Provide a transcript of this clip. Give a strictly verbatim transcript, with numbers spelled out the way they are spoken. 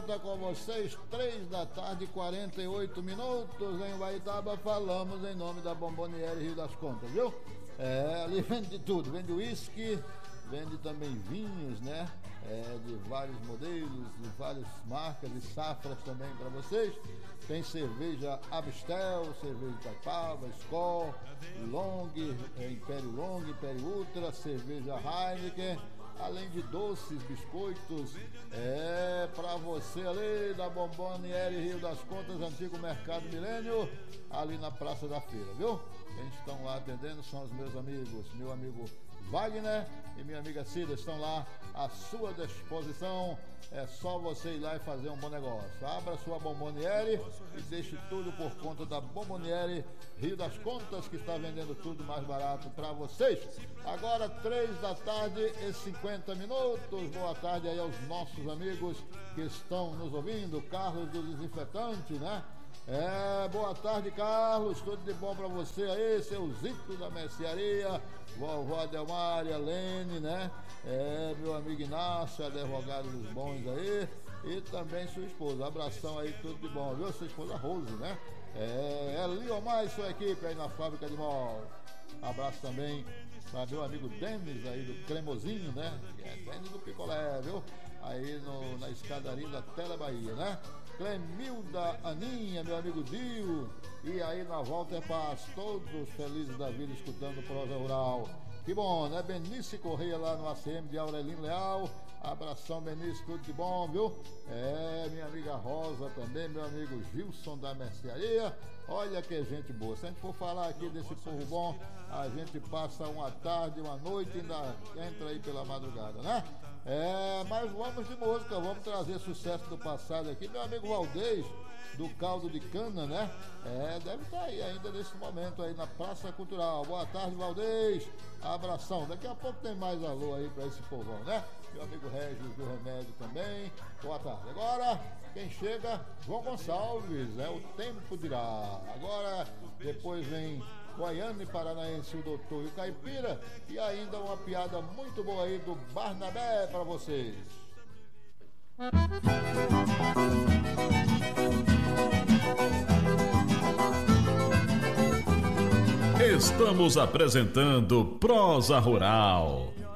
volta com vocês, três da tarde, quarenta e oito minutos em Ubaitaba. Falamos em nome da Bomboniere Rio das Contas, viu? É, ali vende de tudo, vende uísque, vende também vinhos, né? É, de vários modelos, de várias marcas e safras também para vocês. Tem cerveja Abstel, cerveja Itaipava, Skol, Long, Império Long, Império Ultra, cerveja Heineken, além de doces, biscoitos, é para você ali da Bomboniere Rio das Contas, antigo Mercado Milênio, ali na Praça da Feira, viu? Quem estão lá atendendo são os meus amigos, meu amigo Wagner e minha amiga Cida, estão lá à sua disposição. É só você ir lá e fazer um bom negócio. Abra sua Bomboniere e deixe tudo por conta da Bomboniere Rio das Contas, que está vendendo tudo mais barato para vocês. Agora três da tarde e cinquenta minutos. Boa tarde aí aos nossos amigos que estão nos ouvindo. Carlos do Desinfetante, né? É, boa tarde, Carlos, tudo de bom pra você aí, seu Zito da Mercearia, vovó Adelmária, Lene, né? É, meu amigo Inácio, advogado dos bons aí, e também sua esposa. Abração aí, tudo de bom, viu? Sua esposa Rose, né? É, é Liomar e sua equipe aí na fábrica de móveis. Abraço também para meu amigo Denis aí do Cremosinho, né? É Denis do Picolé, viu? Aí no, na escadaria da Tela Bahia, né? Clemilda, Aninha, meu amigo Dio, e aí na volta é paz, todos felizes da vida escutando Prosa Rural. Que bom, né? Benício Correia lá no A C M de Aurelino Leal. Abração, Benício, tudo de bom, viu? É, minha amiga Rosa também, meu amigo Gilson da Mercearia. Olha que gente boa. Se a gente for falar aqui desse povo bom, a gente passa uma tarde, uma noite e ainda entra aí pela madrugada, né? É, mas vamos de música, vamos trazer sucesso do passado aqui. Meu amigo Valdez, do Caldo de Cana, né? É, deve estar aí ainda nesse momento aí na Praça Cultural. Boa tarde, Valdez. Abração. Daqui a pouco tem mais alô aí pra esse povão, né? Meu amigo Regis do Remédio também. Boa tarde. Agora, quem chega, João Gonçalves, é o tempo dirá. Agora, depois vem Goiânia e Paranaense, o Doutor e o Caipira, e ainda uma piada muito boa aí do Barnabé pra vocês. Estamos apresentando Prosa Rural.